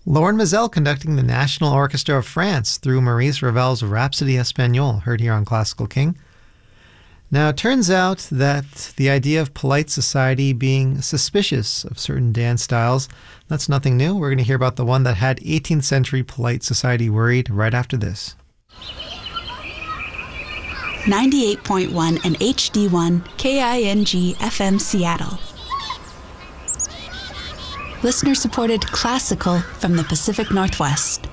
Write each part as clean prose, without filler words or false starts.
Lauren Mazel conducting the National Orchestra of France through Maurice Ravel's Rhapsody Espagnole, heard here on Classical King. Now, it turns out that the idea of polite society being suspicious of certain dance styles, that's nothing new. We're going to hear about the one that had 18th century polite society worried right after this. 98.1 and HD1 KING FM Seattle. Listener-supported classical from the Pacific Northwest.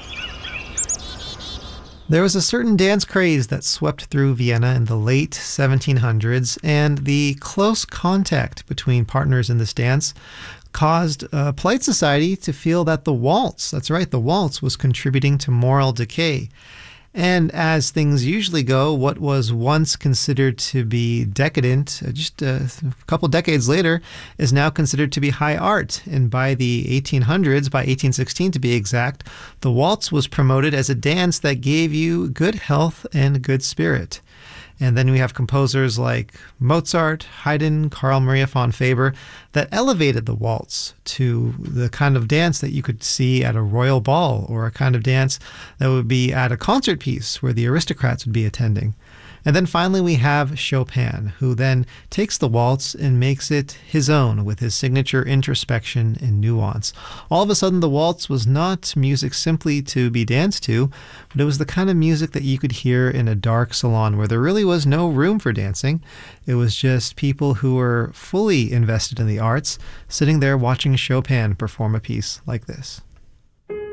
There was a certain dance craze that swept through Vienna in the late 1700s, and the close contact between partners in this dance caused polite society to feel that the waltz, that's right, the waltz was contributing to moral decay. And as things usually go, what was once considered to be decadent, just a couple decades later, is now considered to be high art. And by the 1800s, by 1816 to be exact, the waltz was promoted as a dance that gave you good health and good spirit. And then we have composers like Mozart, Haydn, Carl Maria von Faber that elevated the waltz to the kind of dance that you could see at a royal ball, or a kind of dance that would be at a concert piece where the aristocrats would be attending. And then finally we have Chopin, who then takes the waltz and makes it his own with his signature introspection and nuance. All of a sudden, the waltz was not music simply to be danced to, but it was the kind of music that you could hear in a dark salon where there really was no room for dancing. It was just people who were fully invested in the arts, sitting there watching Chopin perform a piece like this.